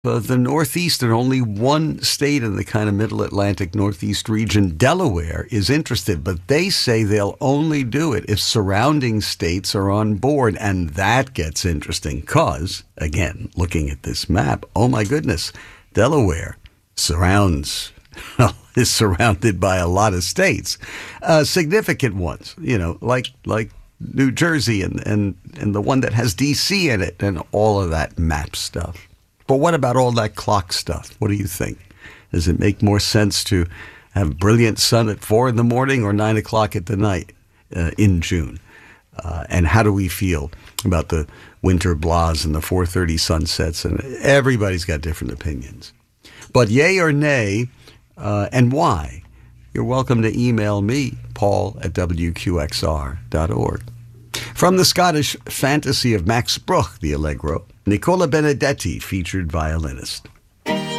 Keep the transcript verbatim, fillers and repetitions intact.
Uh, the Northeast and only one state in the kind of middle Atlantic Northeast region, Delaware, is interested, but they say they'll only do it if surrounding states are on board. And that gets interesting because, again, looking at this map, oh my goodness, Delaware surrounds, is surrounded by a lot of states, uh, significant ones, you know, like like New Jersey and, and, and the one that has D C in it and all of that map stuff. But what about all that clock stuff? What do you think? Does it make more sense to have brilliant sun at four in the morning or nine o'clock at the night uh, in June? Uh, and how do we feel about the winter blahs and the four thirty sunsets? And everybody's got different opinions. But yay or nay, uh, and why? You're welcome to email me, Paul at W Q X R dot org. From the Scottish fantasy of Max Bruch, the Allegro, Nicola Benedetti, featured violinist.